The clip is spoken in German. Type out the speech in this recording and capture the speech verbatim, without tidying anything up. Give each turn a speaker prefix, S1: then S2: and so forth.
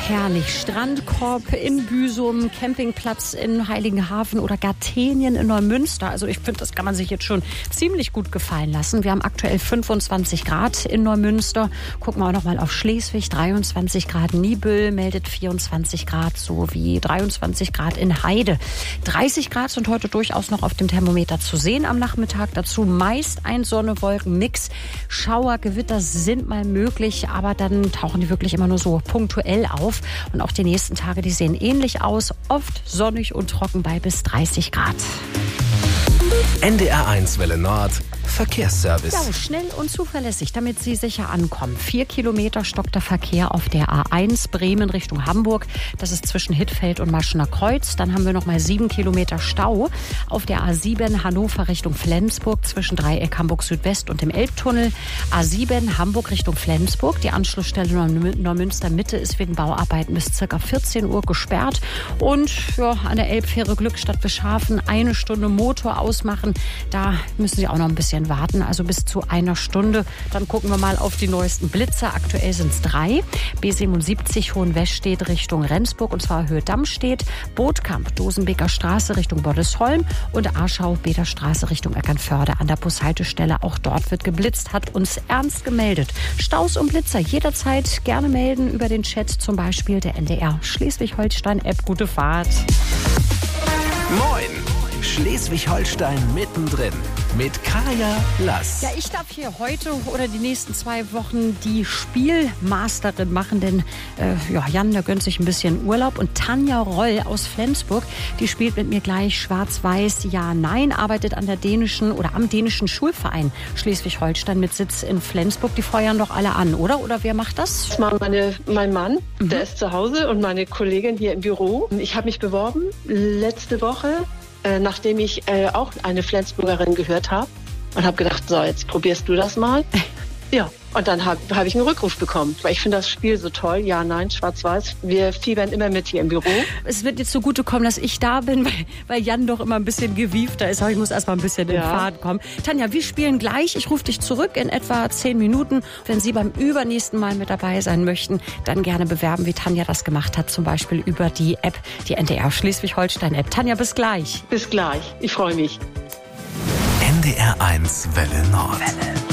S1: herrlich. Strandkorb in Büsum, Campingplatz in Heiligenhafen oder Gartenien in Neumünster. Also ich finde, das kann man sich jetzt schon ziemlich gut gefallen lassen. Wir haben aktuell fünfundzwanzig Grad in Neumünster. Gucken wir auch noch mal auf Schleswig, dreiundzwanzig Grad. Nibel meldet vierundzwanzig Grad, sowie dreiundzwanzig Grad in Heide. dreißig Grad sind heute durchaus noch auf dem Thermometer zu sehen am Nachmittag. Dazu meist ein Sonne-Wolken-Mix. Schauer, Gewitter sind mal möglich, aber dann tauchen die wirklich immer nur so punktuell auf. Und auch die nächsten Tage, die sehen ähnlich aus. Oft sonnig und trocken bei bis dreißig Grad.
S2: N D R eins Welle Nord Verkehrsservice.
S1: Ja, schnell und zuverlässig, damit Sie sicher ankommen. Vier Kilometer stockt der Verkehr auf der A eins Bremen Richtung Hamburg. Das ist zwischen Hittfeld und Maschener Kreuz. Dann haben wir noch mal sieben Kilometer Stau auf der A sieben Hannover Richtung Flensburg zwischen Dreieck Hamburg Südwest und dem Elbtunnel. A sieben Hamburg Richtung Flensburg. Die Anschlussstelle Neumünster Mitte ist wegen Bauarbeiten bis ca. vierzehn Uhr gesperrt. Und ja, an der Elbfähre Glückstadt Bischhafen eine Stunde Motor ausmachen. Da müssen Sie auch noch ein bisschen warten, also bis zu einer Stunde. Dann gucken wir mal auf die neuesten Blitze. Aktuell sind es drei. B siebenundsiebzig Hohenwestedt Richtung Rendsburg und zwar Höhe Dammstedt. Bootkamp Dosenbeker Straße Richtung Boddesholm und Aarschau Beder Straße Richtung Eckernförde an der Bushaltestelle. Auch dort wird geblitzt, hat uns Ernst gemeldet. Staus und Blitzer jederzeit gerne melden über den Chat, zum Beispiel der N D R Schleswig-Holstein-App. Gute Fahrt.
S2: Moin! Schleswig-Holstein mittendrin mit Kaya Lass.
S1: Ja, ich darf hier heute oder die nächsten zwei Wochen die Spielmasterin machen, denn äh, ja, Jan, der gönnt sich ein bisschen Urlaub. Und Tanja Roll aus Flensburg, die spielt mit mir gleich Schwarz-Weiß Ja, Nein, arbeitet an der dänischen oder am dänischen Schulverein Schleswig-Holstein mit Sitz in Flensburg. Die feuern doch alle an, oder? Oder wer macht das?
S3: Das war meine, mein Mann, mhm. der ist zu Hause und meine Kollegin hier im Büro. Ich habe mich beworben letzte Woche, äh, nachdem ich äh, auch eine Flensburgerin gehört habe und habe gedacht, so, jetzt probierst du das mal. Ja, und dann habe hab ich einen Rückruf bekommen, weil ich finde das Spiel so toll. Ja, nein, schwarz-weiß. Wir fiebern immer mit hier im Büro.
S1: Es wird jetzt zugutekommen, dass ich da bin, weil, weil Jan doch immer ein bisschen gewiefter ist. Aber ich muss erst mal ein bisschen ja. in Fahrt kommen. Tanja, wir spielen gleich. Ich rufe dich zurück in etwa zehn Minuten. Wenn Sie beim übernächsten Mal mit dabei sein möchten, dann gerne bewerben, wie Tanja das gemacht hat. Zum Beispiel über die App, die N D R Schleswig-Holstein-App. Tanja, bis gleich.
S3: Bis gleich. Ich freue mich.
S2: N D R eins Welle Nord. Welle.